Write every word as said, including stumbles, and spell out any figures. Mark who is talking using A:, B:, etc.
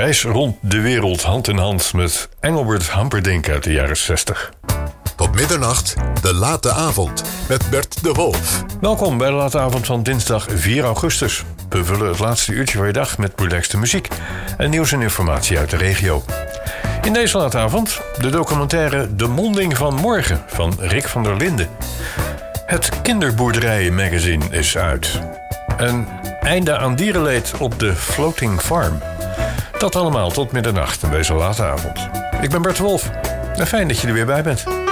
A: reis rond de wereld hand in hand met Engelbert Humperdinck uit de jaren zestig.
B: Tot middernacht, de late avond, met Bert de Wolf.
A: Welkom bij de late avond van dinsdag vier augustus. We vullen het laatste uurtje van je dag met relaxte muziek en nieuws en informatie uit de regio. In deze late avond de documentaire De Monding van Morgen van Rick van der Linden. Het Kinderboerderijen magazine is uit. Een einde aan dierenleed op de Floating Farm. Dat allemaal tot middernacht in deze late avond. Ik ben Bert de Wolf en fijn dat je er weer bij bent.